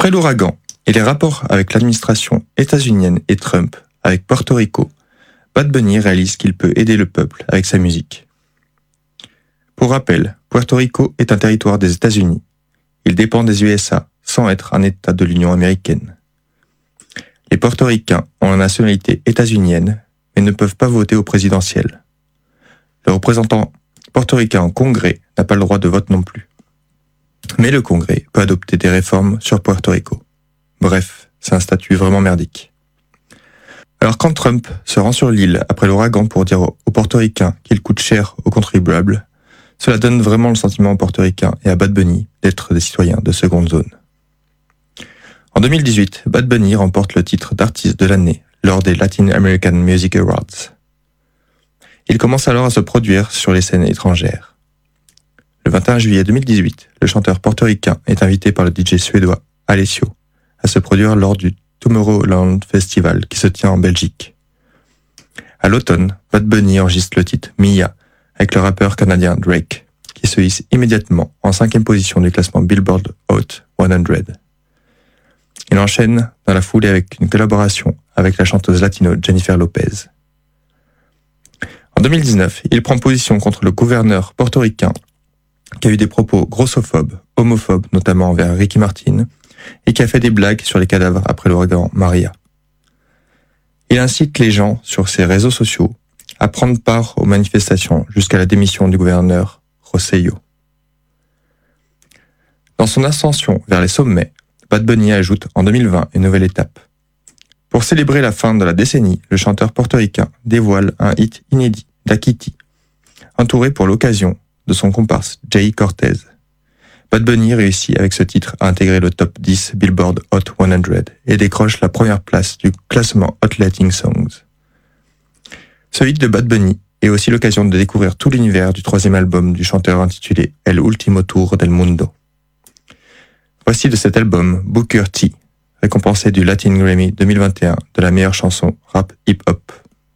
Après l'ouragan et les rapports avec l'administration états-unienne et Trump avec Porto Rico, Bad Bunny réalise qu'il peut aider le peuple avec sa musique. Pour rappel, Puerto Rico est un territoire des États-Unis. Il dépend des USA sans être un État de l'Union américaine. Les portoricains ont la nationalité états-unienne, mais ne peuvent pas voter au présidentiel. Le représentant portoricain au Congrès n'a pas le droit de vote non plus. Mais le Congrès peut adopter des réformes sur Puerto Rico. Bref, c'est un statut vraiment merdique. Alors quand Trump se rend sur l'île après l'ouragan pour dire aux portoricains qu'il coûte cher aux contribuables, cela donne vraiment le sentiment aux portoricains et à Bad Bunny d'être des citoyens de seconde zone. En 2018, Bad Bunny remporte le titre d'artiste de l'année lors des Latin American Music Awards. Il commence alors à se produire sur les scènes étrangères. Le 21 juillet 2018, le chanteur portoricain est invité par le DJ suédois Alessio à se produire lors du Tomorrowland Festival qui se tient en Belgique. À l'automne, Bad Bunny enregistre le titre Mia avec le rappeur canadien Drake, qui se hisse immédiatement en 5e position du classement Billboard Hot 100. Il enchaîne dans la foulée avec une collaboration avec la chanteuse latino Jennifer Lopez. En 2019, il prend position contre le gouverneur portoricain qui a eu des propos grossophobes, homophobes notamment envers Ricky Martin, et qui a fait des blagues sur les cadavres après l'ouragan Maria. Il incite les gens sur ses réseaux sociaux à prendre part aux manifestations jusqu'à la démission du gouverneur Rosselló. Dans son ascension vers les sommets, Bad Bunny ajoute en 2020 une nouvelle étape. Pour célébrer la fin de la décennie, le chanteur portoricain dévoile un hit inédit d'Akiti, entouré pour l'occasion de son comparse Jay Cortez. Bad Bunny réussit avec ce titre à intégrer le top 10 Billboard Hot 100 et décroche la première place du classement Hot Latin Songs. Ce hit de Bad Bunny est aussi l'occasion de découvrir tout l'univers du 3e album du chanteur intitulé El Último Tour del Mundo. Voici de cet album Booker T, récompensé du Latin Grammy 2021 de la meilleure chanson rap hip-hop.